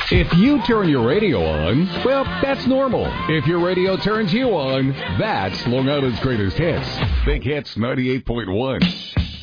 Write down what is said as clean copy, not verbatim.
If you turn your radio on, well, that's normal. If your radio turns you on, that's Long Island's greatest hits. Big Hits 98.1.